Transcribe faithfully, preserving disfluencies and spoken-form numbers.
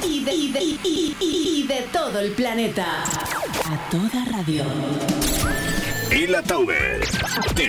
y de, y de, y, y, y, y de todo el planeta. A toda radio. Y la Tauber.